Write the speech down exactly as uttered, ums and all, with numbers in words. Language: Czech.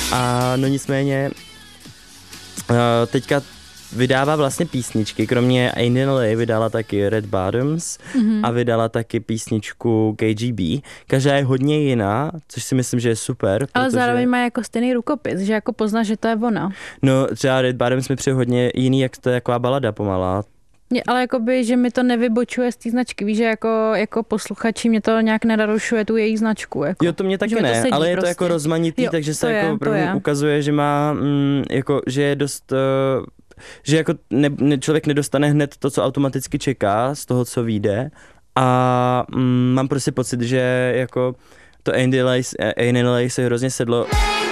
A no nicméně uh, teďka vydává vlastně písničky, kromě Ain't in L A vydala taky Red Bottoms mm-hmm. a vydala taky písničku K G B. Každá je hodně jiná, což si myslím, že je super. Ale protože... zároveň má jako stejný rukopis, že jako poznáš, že to je ona. No třeba Red Bottoms mi přijde hodně jiný, jak to je taková balada pomalá. Je, ale jakoby, že mi to nevybočuje z té značky, víš, že jako, jako posluchači mě to nějak nenarušuje tu její značku. Jako. Jo, to mě taky ne, to ale je prostě. To jako rozmanitý, jo, takže se jako opravdu ukazuje, že má, mm, jako, že je dost... Uh, že jako ne, ne, člověk nedostane hned to, co automaticky čeká z toho, co vyjde a mm, mám prostě pocit, že jako to Ain't in L A se hrozně sedlo.